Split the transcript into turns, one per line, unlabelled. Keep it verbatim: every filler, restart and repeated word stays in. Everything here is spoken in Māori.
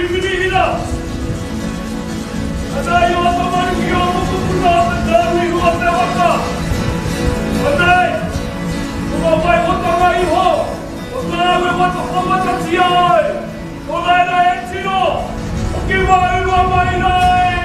Pinihina! Andai yung ataman niyo mo kumula at dami yung ataman ka! Andai! Kumabay ko ito nga iho! Kumabay ko ito kumat at siyay! Kulay na yan sino! Kukibayin mo ang mainay!